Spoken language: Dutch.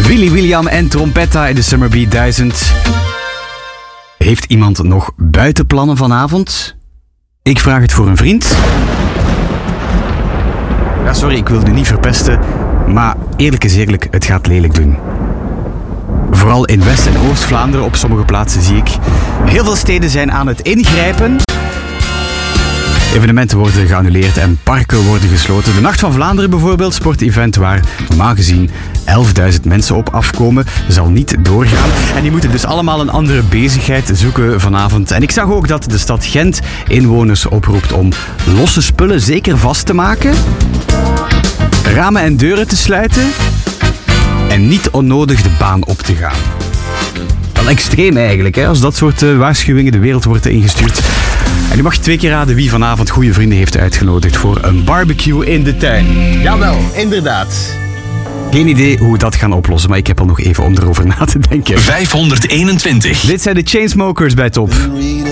Willy William en Trompetta in de Summer Beat 1000. Heeft iemand nog buitenplannen vanavond? Ik vraag het voor een vriend. Ja, sorry, ik wil u niet verpesten, maar eerlijk is eerlijk, het gaat lelijk doen. Vooral in West- en Oost-Vlaanderen op sommige plaatsen zie ik. Heel veel steden zijn aan het ingrijpen. Evenementen worden geannuleerd en parken worden gesloten. De Nacht van Vlaanderen bijvoorbeeld, sportevent waar normaal gezien 11.000 mensen op afkomen, zal niet doorgaan. En die moeten dus allemaal een andere bezigheid zoeken vanavond. En ik zag ook dat de stad Gent inwoners oproept om losse spullen zeker vast te maken, ramen en deuren te sluiten en niet onnodig de baan op te gaan. Wel extreem eigenlijk, hè, als dat soort waarschuwingen de wereld wordt ingestuurd. En u mag 2 keer raden wie vanavond goede vrienden heeft uitgenodigd voor een barbecue in de tuin. Jawel, inderdaad. Geen idee hoe we dat gaan oplossen, maar ik heb al nog even om erover na te denken. 521. Dit zijn de Chainsmokers bij Top.